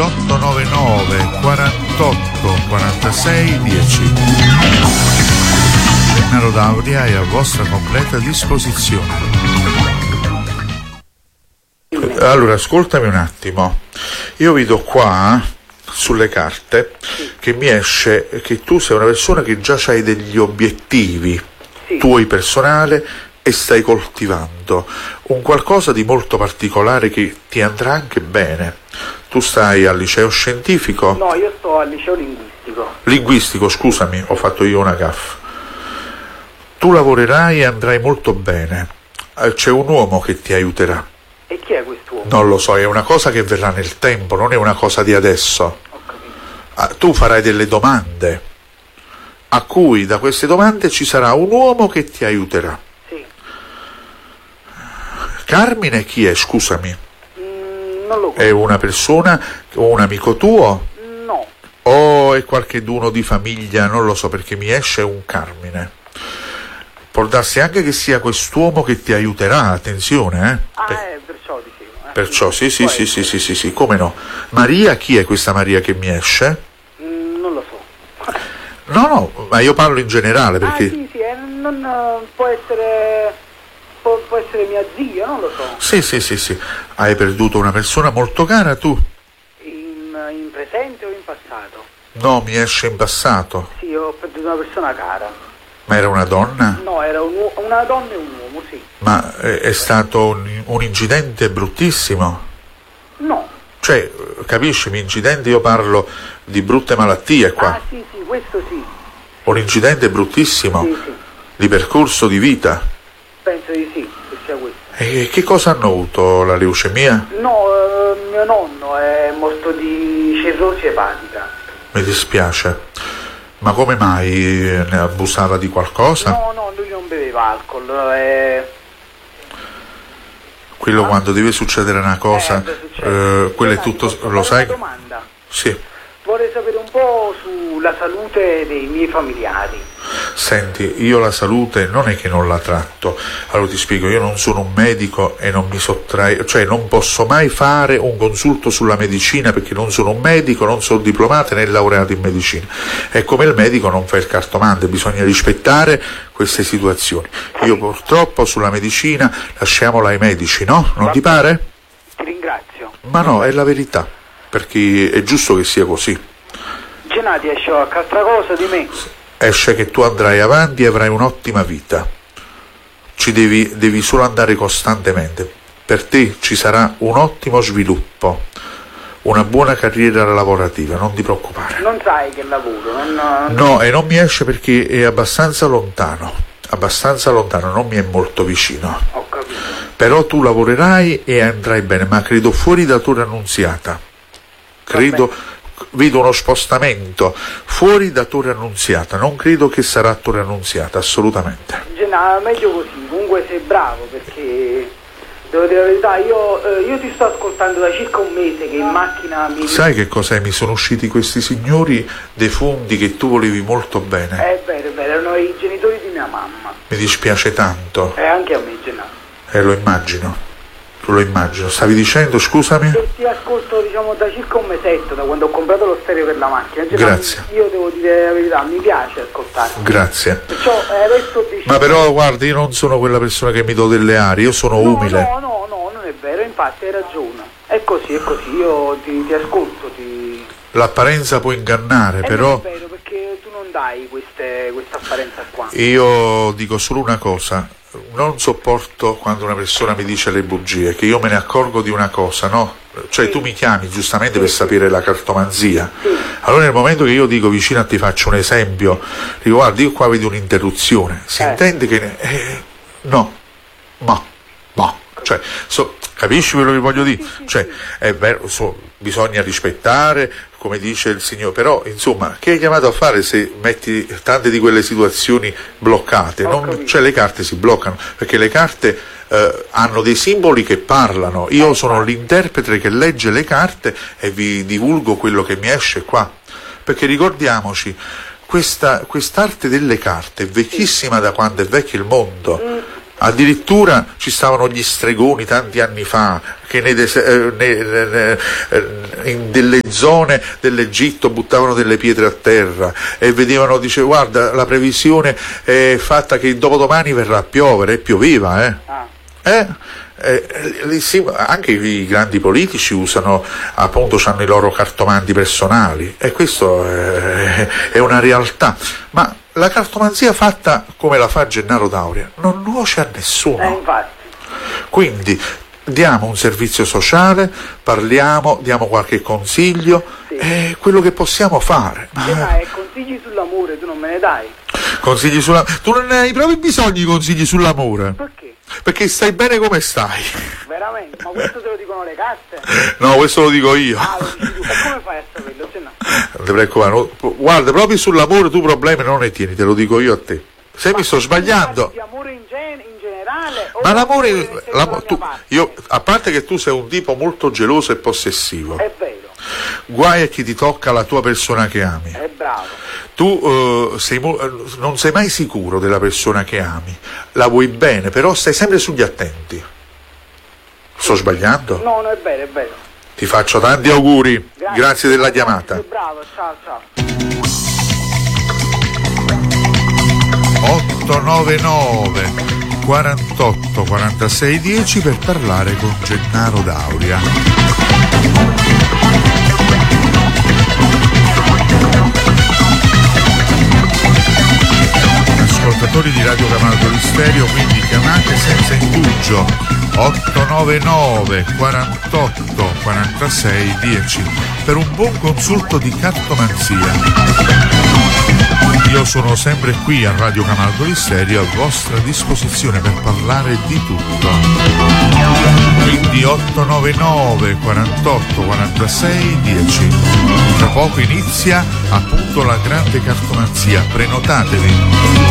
l'899 48 46 10. Gennaro D'Auria è a vostra completa disposizione. Allora, ascoltami un attimo. Io vedo qua sulle carte che mi esce che tu sei una persona che già hai degli obiettivi tuoi personali e stai coltivando un qualcosa di molto particolare che ti andrà anche bene. Tu stai al liceo scientifico? No, io sto al liceo linguistico. Linguistico, scusami, ho fatto io una gaffa. Tu lavorerai e andrai molto bene. C'è un uomo che ti aiuterà. E chi è quest'uomo? Non lo so, è una cosa che verrà nel tempo, non è una cosa di adesso. Ho capito. Tu farai delle domande, a cui da queste domande ci sarà un uomo che ti aiuterà. Sì. Carmine chi è, scusami? Non lo È una persona, un amico tuo? No. O è qualcheduno di famiglia? Non lo so, perché mi esce un Carmine. Può darsi anche che sia quest'uomo che ti aiuterà, attenzione, Perciò dicevo. Perciò sì, come no. Maria, chi è questa Maria che mi esce? Non lo so. No, ma io parlo in generale perché... Sì, non può essere... Può essere mia zia, non lo so. Sì. Hai perduto una persona molto cara tu? In presente o in passato? No, mi esce in passato. Sì, ho perduto una persona cara. Ma era una donna? No, era una donna e un uomo, sì. Ma è stato un incidente bruttissimo? No. Cioè, capisci, incidenti, io parlo di brutte malattie qua. Sì, questo sì. Un incidente bruttissimo? Sì. Di percorso di vita? Penso di sì, che sia questo. E che cosa hanno avuto? La leucemia? No, mio nonno è morto di cirrosi epatica. Mi dispiace. Ma come mai? Ne abusava di qualcosa? No, lui non beveva alcol. Quello quando deve succedere una cosa, quello è tutto, lo sai? Una domanda. Sì. Vorrei sapere un po' sulla salute dei miei familiari. Senti, io la salute non è che non la tratto, allora ti spiego, io non sono un medico e non mi sottraio, cioè non posso mai fare un consulto sulla medicina perché non sono un medico, non sono diplomato né laureato in medicina. E come il medico non fa il cartomante, bisogna rispettare queste situazioni. Io purtroppo sulla medicina lasciamola ai medici, no? Non ti pare? Ti ringrazio. Ma no, è la verità, perché è giusto che sia così. Gennady, esce qualche altra cosa di me? Esce che tu andrai avanti e avrai un'ottima vita. Ci devi solo andare costantemente. Per te ci sarà un ottimo sviluppo, una buona carriera lavorativa, non ti preoccupare. Non sai che lavoro? No, e non mi esce perché è abbastanza lontano, non mi è molto vicino. Ho capito. Però tu lavorerai e andrai bene, ma credo fuori da Torre Annunziata. Vedo uno spostamento fuori da Torre Annunziata, non credo che sarà Torre Annunziata, assolutamente. Meglio così, comunque sei bravo, perché devo dire la verità, io ti sto ascoltando da circa un mese che in macchina mi... Sai che cos'è? Mi sono usciti questi signori defunti che tu volevi molto bene. È vero, erano i genitori di mia mamma. Mi dispiace tanto. E anche a me, Gennaro. Lo immagino. Stavi dicendo, scusami? Che ti ascolto, diciamo, da circa un mesetto, da quando ho comprato lo stereo per la macchina. Grazie. Io devo dire la verità, mi piace ascoltare. Grazie. Perciò adesso Ma però guardi, io non sono quella persona che mi do delle arie, io sono umile. No, non è vero, infatti hai ragione. È così, io ti ascolto, L'apparenza può ingannare, però... Non è vero, perché tu non dai questa apparenza qua. Io dico solo una cosa, non sopporto quando una persona mi dice le bugie, che io me ne accorgo di una cosa, no? Cioè tu mi chiami giustamente per sapere la cartomanzia. Allora nel momento che io dico vicino a te, faccio un esempio, dico guarda, io qua vedo un'interruzione, si intende che... no, ma... Cioè, capisci quello che voglio dire? Cioè, è vero, bisogna rispettare, come dice il signore, però insomma, che hai chiamato a fare se metti tante di quelle situazioni bloccate? Cioè le carte si bloccano, perché le carte hanno dei simboli che parlano, io sono l'interprete che legge le carte e vi divulgo quello che mi esce qua, perché ricordiamoci, quest'arte delle carte è vecchissima da quando è vecchio il mondo. Addirittura ci stavano gli stregoni tanti anni fa che in delle zone dell'Egitto buttavano delle pietre a terra e vedevano, dice guarda la previsione è fatta che dopodomani verrà a piovere, e pioveva. Anche i grandi politici usano, appunto, hanno i loro cartomanti personali, e questo è una realtà. Ma la cartomanzia fatta come la fa Gennaro D'Auria non nuoce a nessuno. Infatti. Quindi diamo un servizio sociale, parliamo, diamo qualche consiglio, sì. È quello che possiamo fare. Ma consigli sull'amore tu non me ne dai? Tu non ne hai proprio bisogno di consigli sull'amore. Perché? Perché stai bene come stai. Veramente? Ma questo te lo dicono le carte? No, questo lo dico io. Lo dici tu, ma come fai a saperlo? Se no? Non ti preoccupare, guarda, proprio sull'amore tu problemi non ne tieni, te lo dico io a te. Se mi sto sbagliando. Di amore in generale? Ma l'amore io, a parte che tu sei un tipo molto geloso e possessivo. È vero. Guai a chi ti tocca la tua persona che ami. È bravo. Tu non sei mai sicuro della persona che ami, la vuoi bene, però stai sempre sugli attenti. Sto sbagliando? No, è vero, è vero. Ti faccio tanti auguri, grazie della chiamata. Sei bravo, ciao. 899 48 46 10 per parlare con Gennaro D'Auria. Ascoltatori di Radio Camaldoli Stereo, quindi chiamate senza indugio 899 48 46 10 per un buon consulto di cartomanzia. Io sono sempre qui a Radio Camaldoli Stereo a vostra disposizione per parlare di tutto. Quindi 899 48 46 10. Tra poco inizia appunto la grande cartomanzia, prenotatevi.